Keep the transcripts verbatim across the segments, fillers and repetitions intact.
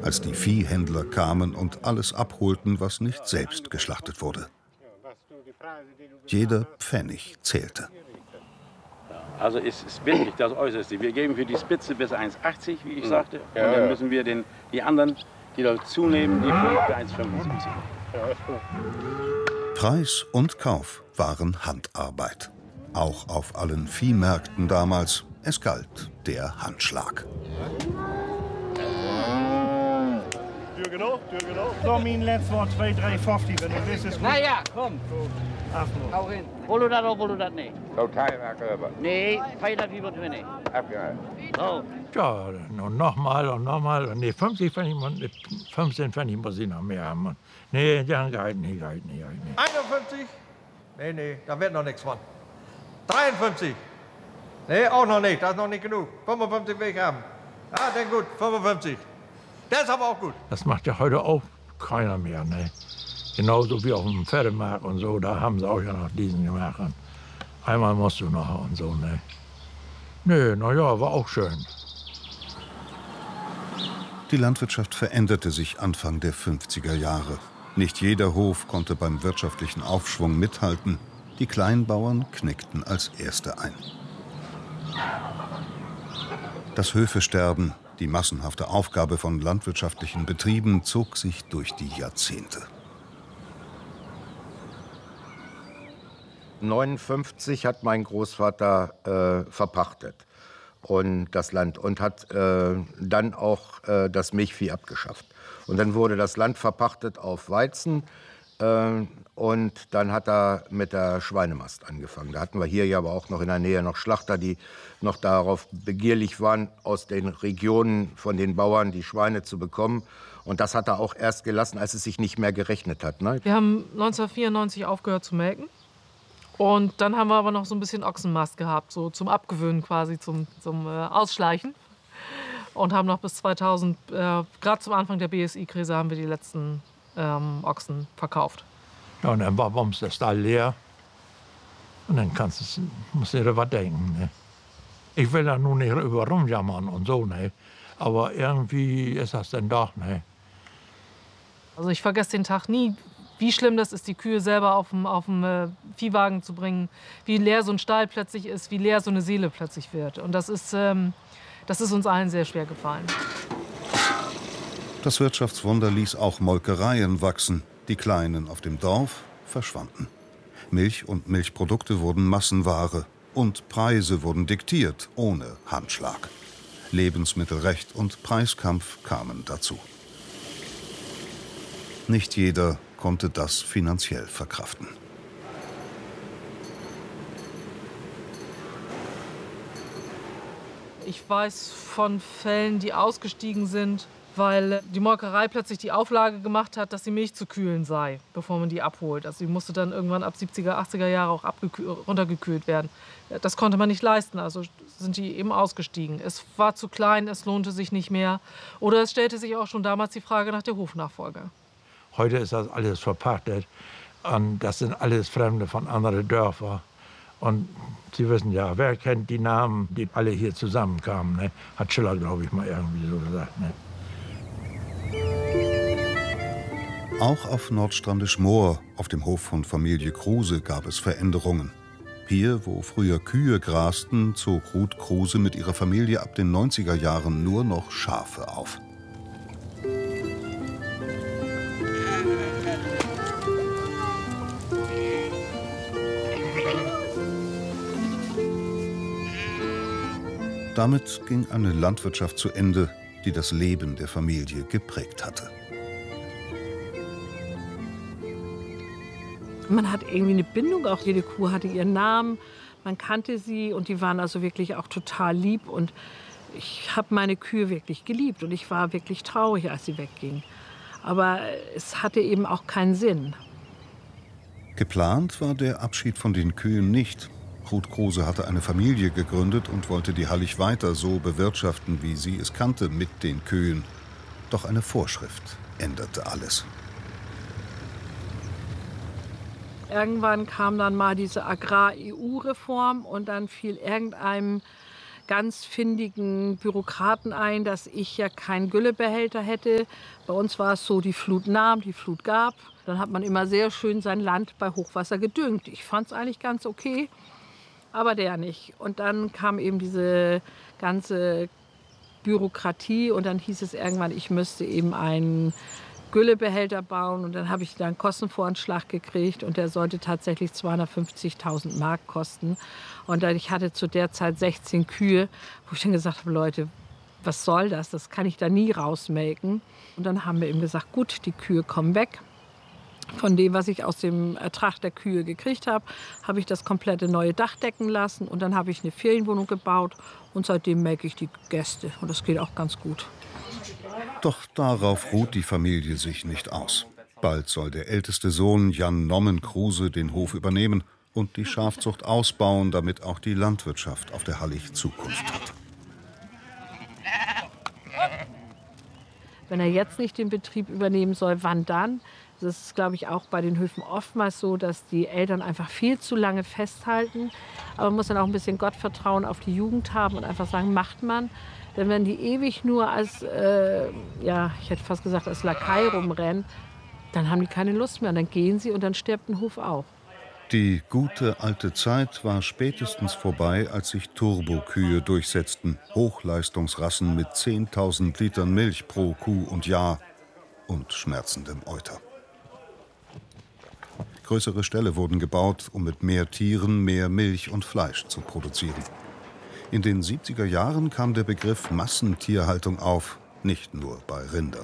als die Viehhändler kamen und alles abholten, was nicht selbst geschlachtet wurde. Jeder Pfennig zählte. Also es ist wirklich das Äußerste. Wir geben für die Spitze bis eins achtzig, wie ich sagte. Und Ja, dann ja. müssen wir den, die anderen, die dazu nehmen, die für eins fünfundsiebzig. Preis und Kauf waren Handarbeit. Auch auf allen Viehmärkten damals. Es galt der Handschlag. Duur genoeg, duur genoeg. Kom mijn laatste voor twee, drie, vijftig. En dan is het goed. Na ja, komm. Afgelopen. Hau hin. Wollen we dat of wollen we dat niet? Totaal Nee, vijftig wie wordt we niet. So. Ja, und nochmal und nochmal. Nee, fünfzig Pfennig, man- fünfzehn Pfennig muss ich noch mehr haben. Mann. Nee, dann geht nicht, geht nicht, geht nicht. einundfünfzig? Nee, nee, da wird noch nichts von. dreiundfünfzig? Nee, auch noch nicht, das ist noch nicht genug. fünfundfünfzig will ich haben. Ah, dann gut, fünfundfünfzig. Das ist aber auch gut. Das macht ja heute auch keiner mehr, ne? Genauso wie auf dem Pferdemarkt und so, da haben sie auch ja noch diesen gemacht. Und einmal musst du noch und so, ne? Nö, na ja, war auch schön. Die Landwirtschaft veränderte sich Anfang der fünfziger Jahre. Nicht jeder Hof konnte beim wirtschaftlichen Aufschwung mithalten. Die Kleinbauern knickten als Erste ein. Das Höfesterben, die massenhafte Aufgabe von landwirtschaftlichen Betrieben, zog sich durch die Jahrzehnte. neunundfünfzig hat mein Großvater äh, verpachtet und das Land und hat äh, dann auch äh, das Milchvieh abgeschafft. Und dann wurde das Land verpachtet auf Weizen äh, und dann hat er mit der Schweinemast angefangen. Da hatten wir hier ja aber auch noch in der Nähe noch Schlachter, die noch darauf begierlich waren, aus den Regionen von den Bauern die Schweine zu bekommen. Und das hat er auch erst gelassen, als es sich nicht mehr gerechnet hat. Ne? Wir haben neunzehnhundertvierundneunzig aufgehört zu melken. Und dann haben wir aber noch so ein bisschen Ochsenmast gehabt, so zum Abgewöhnen quasi, zum, zum äh, Ausschleichen. Und haben noch bis zweitausend, äh, gerade zum Anfang der B S I-Krise, haben wir die letzten ähm, Ochsen verkauft. Ja, und dann war Bombs der Stall leer. Und dann kannst du, musst du dir was denken, ne? Ich will da nun nicht über rumjammern und so, ne? Aber irgendwie ist das dann doch, ne? Also ich vergesse den Tag nie, wie schlimm das ist, die Kühe selber auf dem, auf dem äh, Viehwagen zu bringen, wie leer so ein Stall plötzlich ist, wie leer so eine Seele plötzlich wird. Und das ist, ähm, das ist uns allen sehr schwer gefallen. Das Wirtschaftswunder ließ auch Molkereien wachsen. Die Kleinen auf dem Dorf verschwanden. Milch und Milchprodukte wurden Massenware. Und Preise wurden diktiert, ohne Handschlag. Lebensmittelrecht und Preiskampf kamen dazu. Nicht jeder konnte das finanziell verkraften. Ich weiß von Fällen, die ausgestiegen sind, weil die Molkerei plötzlich die Auflage gemacht hat, dass die Milch zu kühlen sei, bevor man die abholt. Also die musste dann irgendwann ab siebziger, achtziger Jahre auch runtergekühlt werden. Das konnte man nicht leisten, also sind die eben ausgestiegen. Es war zu klein, es lohnte sich nicht mehr. Oder es stellte sich auch schon damals die Frage nach der Hofnachfolge. Heute ist das alles verpachtet. Und das sind alles Fremde von anderen Dörfern. Und Sie wissen ja, wer kennt die Namen, die alle hier zusammenkamen, ne? Hat Schiller, glaube ich, mal irgendwie so gesagt, ne? Auch auf Nordstrandisch Moor, auf dem Hof von Familie Kruse, gab es Veränderungen. Hier, wo früher Kühe grasten, zog Ruth Kruse mit ihrer Familie ab den neunziger Jahren nur noch Schafe auf. Damit ging eine Landwirtschaft zu Ende, die das Leben der Familie geprägt hatte. Man hat irgendwie eine Bindung, auch jede Kuh hatte ihren Namen, man kannte sie und die waren also wirklich auch total lieb. Und ich habe meine Kühe wirklich geliebt und ich war wirklich traurig, als sie weggingen. Aber es hatte eben auch keinen Sinn. Geplant war der Abschied von den Kühen nicht. Ruth Kruse hatte eine Familie gegründet und wollte die Hallig weiter so bewirtschaften, wie sie es kannte, mit den Kühen. Doch eine Vorschrift änderte alles. Irgendwann kam dann mal diese Agrar-E U-Reform und dann fiel irgendeinem ganz findigen Bürokraten ein, dass ich ja keinen Güllebehälter hätte. Bei uns war es so, die Flut nahm, die Flut gab. Dann hat man immer sehr schön sein Land bei Hochwasser gedüngt. Ich fand es eigentlich ganz okay, aber der nicht. Und dann kam eben diese ganze Bürokratie und dann hieß es irgendwann, ich müsste eben einen Güllebehälter bauen. Und dann habe ich da einen Kostenvoranschlag gekriegt und der sollte tatsächlich zweihundertfünfzigtausend Mark kosten. Und ich hatte zu der Zeit sechzehn Kühe, wo ich dann gesagt habe, Leute, was soll das? Das kann ich da nie rausmelken. Und dann haben wir eben gesagt, gut, die Kühe kommen weg. Von dem, was ich aus dem Ertrag der Kühe gekriegt habe, habe ich das komplette neue Dach decken lassen. Und dann habe ich eine Ferienwohnung gebaut und seitdem melke ich die Gäste. Und das geht auch ganz gut. Doch darauf ruht die Familie sich nicht aus. Bald soll der älteste Sohn Jan Nommen Kruse den Hof übernehmen und die Schafzucht ausbauen, damit auch die Landwirtschaft auf der Hallig Zukunft hat. Wenn er jetzt nicht den Betrieb übernehmen soll, wann dann? Das ist, glaube ich, auch bei den Höfen oftmals so, dass die Eltern einfach viel zu lange festhalten. Aber man muss dann auch ein bisschen Gottvertrauen auf die Jugend haben und einfach sagen, macht man. Denn wenn die ewig nur als, äh, ja, ich hätte fast gesagt, als Lakai rumrennen, dann haben die keine Lust mehr. Und dann gehen sie und dann stirbt ein Hof auch. Die gute alte Zeit war spätestens vorbei, als sich Turbokühe durchsetzten. Hochleistungsrassen mit zehntausend Litern Milch pro Kuh und Jahr und schmerzendem Euter. Größere Ställe wurden gebaut, um mit mehr Tieren mehr Milch und Fleisch zu produzieren. In den siebziger Jahren kam der Begriff Massentierhaltung auf, nicht nur bei Rindern.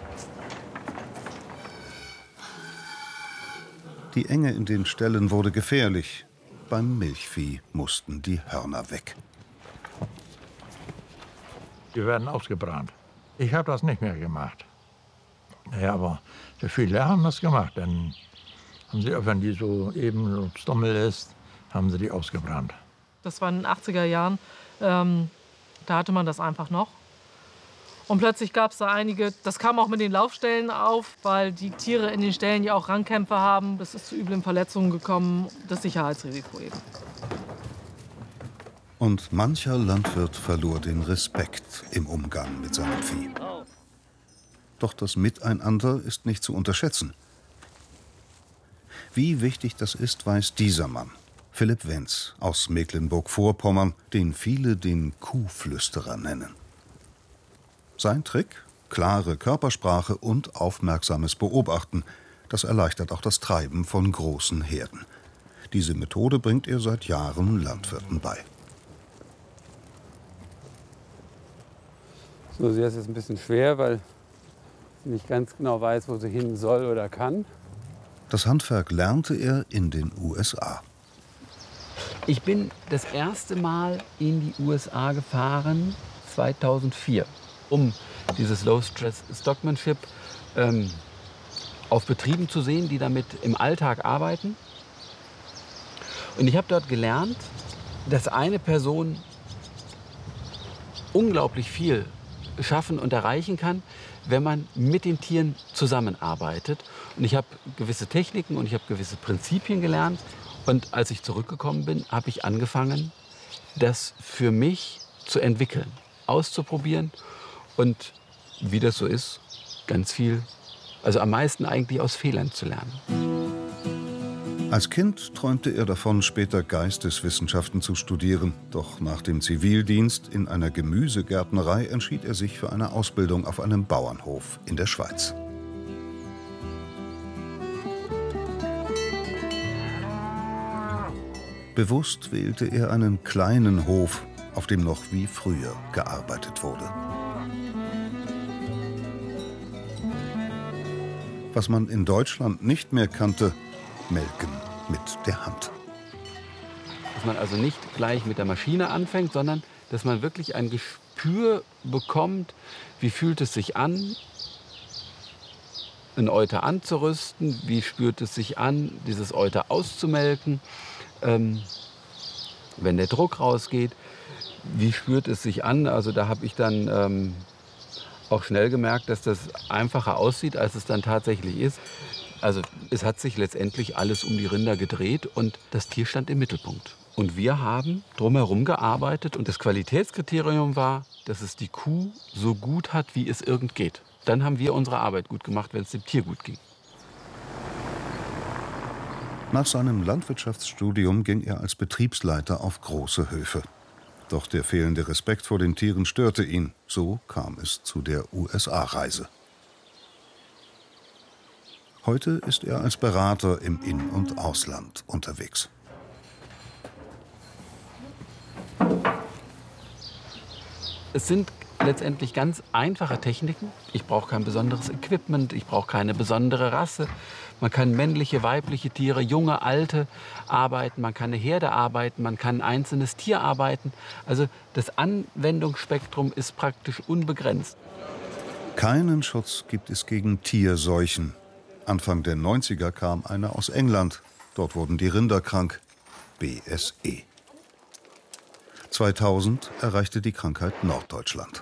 Die Enge in den Ställen wurde gefährlich. Beim Milchvieh mussten die Hörner weg. Die werden ausgebrannt. Ich habe das nicht mehr gemacht. Ja, aber viele haben das gemacht. Dann haben sie, wenn die so eben so Stommel ist, haben sie die ausgebrannt. Das war in den achtziger Jahren. Ähm, da hatte man das einfach noch. Und plötzlich gab es da einige, das kam auch mit den Laufstellen auf, weil die Tiere in den Ställen ja auch Rangkämpfe haben. Das ist zu üblen Verletzungen gekommen, das Sicherheitsrisiko eben. Und mancher Landwirt verlor den Respekt im Umgang mit seinem Vieh. Doch das Miteinander ist nicht zu unterschätzen. Wie wichtig das ist, weiß dieser Mann, Philipp Wenz aus Mecklenburg-Vorpommern, den viele den Kuhflüsterer nennen. Sein Trick? Klare Körpersprache und aufmerksames Beobachten. Das erleichtert auch das Treiben von großen Herden. Diese Methode bringt er seit Jahren Landwirten bei. So, sie ist jetzt ein bisschen schwer, weil sie nicht ganz genau weiß, wo sie hin soll oder kann. Das Handwerk lernte er in den U S A. Ich bin das erste Mal in die U S A gefahren, zweitausendvier, um dieses Low-Stress-Stockmanship ähm, auf Betrieben zu sehen, die damit im Alltag arbeiten. Und ich habe dort gelernt, dass eine Person unglaublich viel schaffen und erreichen kann, wenn man mit den Tieren zusammenarbeitet. Und ich habe gewisse Techniken und ich habe gewisse Prinzipien gelernt. Und als ich zurückgekommen bin, habe ich angefangen, das für mich zu entwickeln, auszuprobieren und wie das so ist, ganz viel, also am meisten eigentlich aus Fehlern zu lernen. Als Kind träumte er davon, später Geisteswissenschaften zu studieren. Doch nach dem Zivildienst in einer Gemüsegärtnerei entschied er sich für eine Ausbildung auf einem Bauernhof in der Schweiz. Bewusst wählte er einen kleinen Hof, auf dem noch wie früher gearbeitet wurde. Was man in Deutschland nicht mehr kannte, melken mit der Hand. Dass man also nicht gleich mit der Maschine anfängt, sondern dass man wirklich ein Gespür bekommt, wie fühlt es sich an, ein Euter anzurüsten, wie spürt es sich an, dieses Euter auszumelken, ähm, wenn der Druck rausgeht, wie spürt es sich an. Also da habe ich dann ähm, auch schnell gemerkt, dass das einfacher aussieht, als es dann tatsächlich ist. Also es hat sich letztendlich alles um die Rinder gedreht und das Tier stand im Mittelpunkt. Und wir haben drumherum gearbeitet und das Qualitätskriterium war, dass es die Kuh so gut hat, wie es irgend geht. Dann haben wir unsere Arbeit gut gemacht, wenn es dem Tier gut ging. Nach seinem Landwirtschaftsstudium ging er als Betriebsleiter auf große Höfe. Doch der fehlende Respekt vor den Tieren störte ihn. So kam es zu der U S A-Reise. Heute ist er als Berater im In- und Ausland unterwegs. Es sind letztendlich ganz einfache Techniken. Ich brauche kein besonderes Equipment, ich brauche keine besondere Rasse. Man kann männliche, weibliche Tiere, junge, alte arbeiten, man kann eine Herde arbeiten, man kann ein einzelnes Tier arbeiten. Also das Anwendungsspektrum ist praktisch unbegrenzt. Keinen Schutz gibt es gegen Tierseuchen. Anfang der neunziger kam einer aus England. Dort wurden die Rinder krank. B S E. zweitausend erreichte die Krankheit Norddeutschland.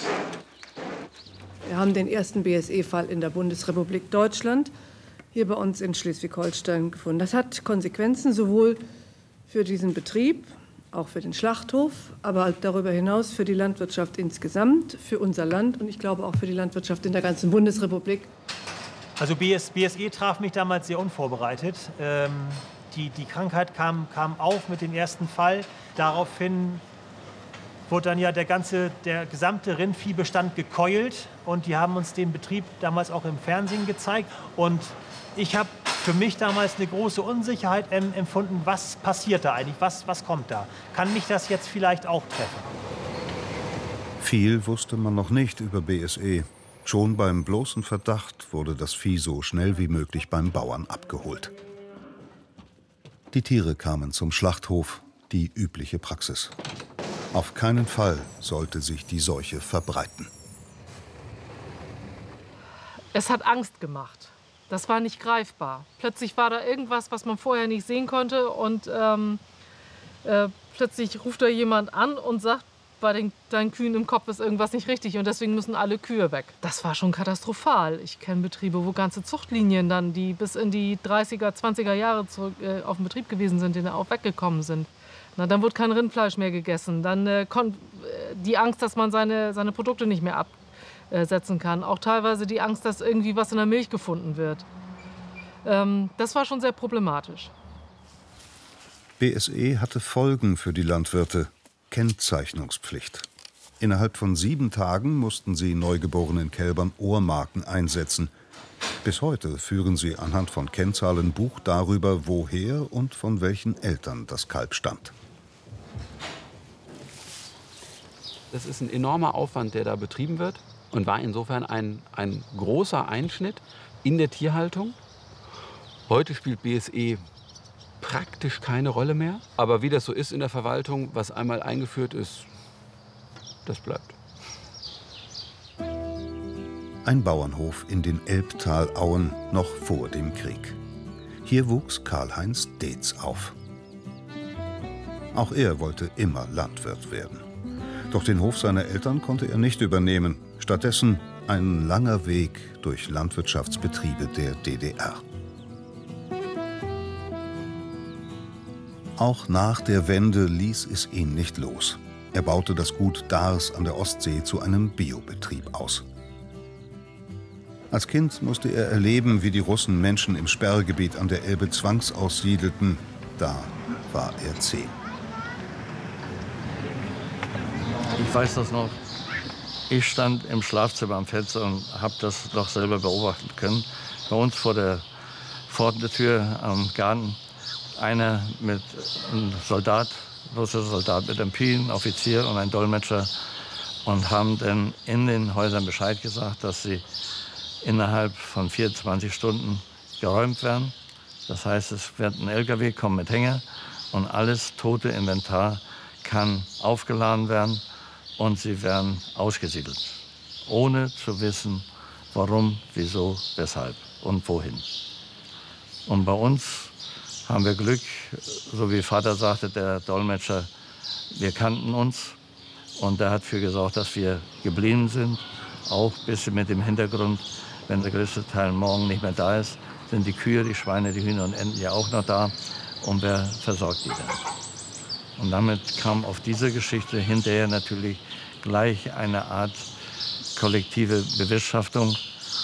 Wir haben den ersten B S E-Fall in der Bundesrepublik Deutschland, hier bei uns in Schleswig-Holstein, gefunden. Das hat Konsequenzen sowohl für diesen Betrieb, auch für den Schlachthof, aber darüber hinaus für die Landwirtschaft insgesamt, für unser Land und ich glaube auch für die Landwirtschaft in der ganzen Bundesrepublik. Also B S E traf mich damals sehr unvorbereitet. Ähm, die, die Krankheit kam, kam auf mit dem ersten Fall. Daraufhin wurde dann ja der ganze, der gesamte Rindviehbestand gekeult und die haben uns den Betrieb damals auch im Fernsehen gezeigt. Und ich habe für mich damals eine große Unsicherheit empfunden, was passiert da eigentlich, was, was kommt da? Kann mich das jetzt vielleicht auch treffen? Viel wusste man noch nicht über B S E. Schon beim bloßen Verdacht wurde das Vieh so schnell wie möglich beim Bauern abgeholt. Die Tiere kamen zum Schlachthof, die übliche Praxis. Auf keinen Fall sollte sich die Seuche verbreiten. Es hat Angst gemacht. Das war nicht greifbar. Plötzlich war da irgendwas, was man vorher nicht sehen konnte. Und ähm, äh, plötzlich ruft da jemand an und sagt, bei den, deinen Kühen im Kopf ist irgendwas nicht richtig und deswegen müssen alle Kühe weg. Das war schon katastrophal. Ich kenne Betriebe, wo ganze Zuchtlinien dann, die bis in die dreißiger, zwanziger Jahre zurück äh, auf dem Betrieb gewesen sind, die auch weggekommen sind. Na, dann wurde kein Rindfleisch mehr gegessen. Dann äh, kon, äh, die Angst, dass man seine, seine Produkte nicht mehr absetzen kann. Auch teilweise die Angst, dass irgendwie was in der Milch gefunden wird. Ähm, das war schon sehr problematisch. B S E hatte Folgen für die Landwirte. Kennzeichnungspflicht. Innerhalb von sieben Tagen mussten sie neugeborenen Kälbern Ohrmarken einsetzen. Bis heute führen sie anhand von Kennzahlen Buch darüber, woher und von welchen Eltern das Kalb stammt. Das ist ein enormer Aufwand, der da betrieben wird und war insofern ein, ein großer Einschnitt in der Tierhaltung. Heute spielt B S E praktisch keine Rolle mehr. Aber wie das so ist in der Verwaltung, was einmal eingeführt ist, das bleibt. Ein Bauernhof in den Elbtalauen noch vor dem Krieg. Hier wuchs Karl-Heinz Deetz auf. Auch er wollte immer Landwirt werden. Doch den Hof seiner Eltern konnte er nicht übernehmen. Stattdessen ein langer Weg durch Landwirtschaftsbetriebe der D D R. Auch nach der Wende ließ es ihn nicht los. Er baute das Gut Dars an der Ostsee zu einem Biobetrieb aus. Als Kind musste er erleben, wie die Russen Menschen im Sperrgebiet an der Elbe zwangsaussiedelten. Da war er zehn. Ich weiß das noch. Ich stand im Schlafzimmer am Fenster und habe das noch selber beobachten können. Bei uns vor der Pfortentür am Garten einer mit einem Soldat, russischer Soldat mit einem Pilen, Offizier und ein Dolmetscher und haben dann in den Häusern Bescheid gesagt, dass sie innerhalb von vierundzwanzig Stunden geräumt werden. Das heißt, es wird ein L K W kommen mit Hänger und alles tote Inventar kann aufgeladen werden und sie werden ausgesiedelt, ohne zu wissen, warum, wieso, weshalb und wohin. Und bei uns haben wir Glück, so wie Vater sagte, der Dolmetscher, wir kannten uns und der hat dafür gesorgt, dass wir geblieben sind. Auch ein bisschen mit dem Hintergrund, wenn der größte Teil morgen nicht mehr da ist, sind die Kühe, die Schweine, die Hühner und Enten ja auch noch da und wer versorgt die dann? Und damit kam auf diese Geschichte hinterher natürlich gleich eine Art kollektive Bewirtschaftung